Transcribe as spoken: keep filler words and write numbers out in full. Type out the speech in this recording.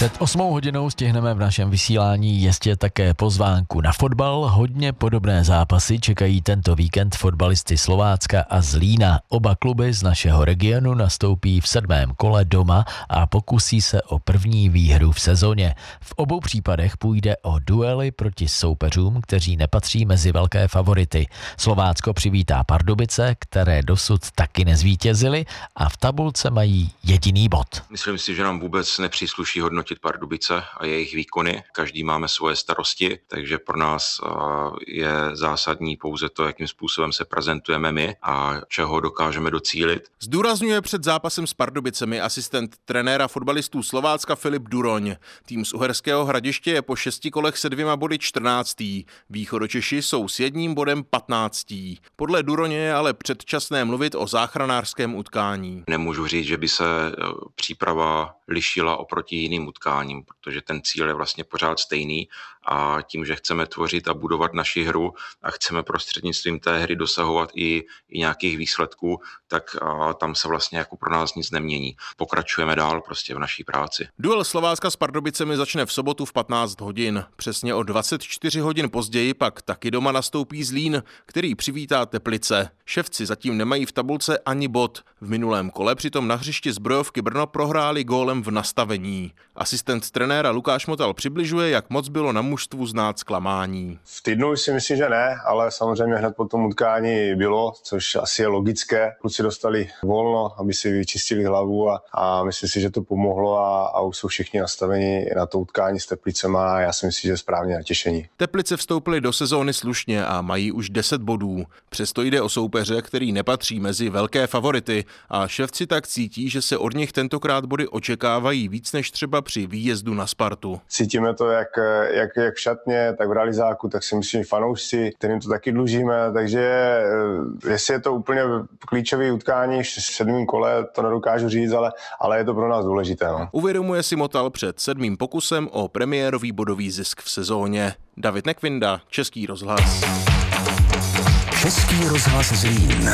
Před osmou hodinou stihneme v našem vysílání jistě také pozvánku na fotbal. Hodně podobné zápasy čekají tento víkend fotbalisty Slovácka a Zlína. Oba kluby z našeho regionu nastoupí v sedmém kole doma a pokusí se o první výhru v sezóně. V obou případech půjde o duely proti soupeřům, kteří nepatří mezi velké favority. Slovácko přivítá Pardubice, které dosud taky nezvítězily a v tabulce mají jediný bod. Myslím si, že nám vůbec nepřísluší hodnotit Pardubice a jejich výkony. Každý máme svoje starosti, takže pro nás je zásadní pouze to, jakým způsobem se prezentujeme my a čeho dokážeme docílit. Zdůrazňuje před zápasem s Pardubicemi asistent trenéra fotbalistů Slovácka Filip Duroň. Tým z Uherského Hradiště je po šesti kolech se dvěma body čtrnáctý. Východočeši jsou s jedním bodem patnáctý. Podle Duroně je ale předčasné mluvit o záchranářském utkání. Nemůžu říct, že by se příprava lišila oproti jiným utkáním, protože ten cíl je vlastně pořád stejný a tím, že chceme tvořit a budovat naši hru a chceme prostřednictvím té hry dosahovat i, i nějakých výsledků, tak a, tam se vlastně jako pro nás nic nemění. Pokračujeme dál prostě v naší práci. Duel Slovácka s Pardubicemi začne v sobotu v patnáct hodin. Přesně o dvacet čtyři hodin později pak taky doma nastoupí Zlín, který přivítá Teplice. Ševci zatím nemají v tabulce ani bod. V minulém kole přitom na hřišti Zbrojovky Brno prohráli gólem v nastavení. Asistent trenéra Lukáš Motal přibližuje, jak moc bylo na mužstvu znát zklamání. V týdnu si myslím, že ne, ale samozřejmě hned po tom utkání bylo, což asi je logické. Kluci dostali volno, aby si vyčistili hlavu a, a myslím si, že to pomohlo a, a už jsou všichni nastaveni na to utkání s Teplicema a já si myslím, že je správně natěšení. Teplice vstoupily do sezóny slušně a mají už deset bodů. Přesto jde o soupeře, který nepatří mezi velké favority a Ševci tak cítí, že se od nich tentokrát body očekávají víc než třeba při výjezdu na Spartu. Cítíme to jak, jak, jak v šatně, tak v realizáku, tak si myslím fanoušci, kterým to taky dlužíme, takže jestli je to úplně klíčový utkání v sedmém kole, to nedokážu říct, ale, ale je to pro nás důležité. No. Uvědomuje si Motal před sedmým pokusem o premiérový bodový zisk v sezóně. David Nekvinda, Český rozhlas. Český rozhlas Zlín.